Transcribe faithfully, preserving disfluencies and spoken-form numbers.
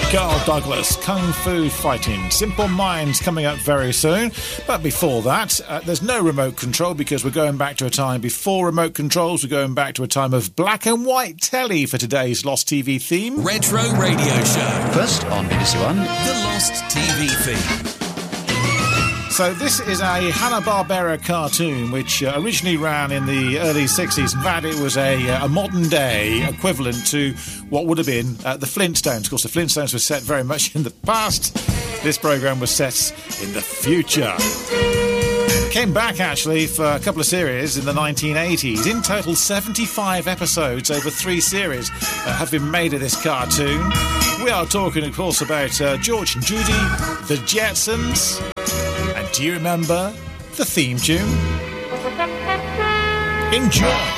Carl Douglas, Kung Fu Fighting. Simple Minds coming up very soon. But before that, uh, there's no remote control because we're going back to a time before remote controls. We're going back to a time of black and white telly for today's Lost T V theme. Retro Radio Show. First on B B C One, The Lost T V theme. So this is a Hanna-Barbera cartoon which uh, originally ran in the early sixties. In fact, it was a, a modern-day equivalent to what would have been uh, the Flintstones. Of course, the Flintstones were set very much in the past. This programme was set in the future. Came back, actually, for a couple of series in the nineteen eighties. In total, seventy-five episodes over three series uh, have been made of this cartoon. We are talking, of course, about uh, George and Judy, the Jetsons. And do you remember the theme tune? Enjoy!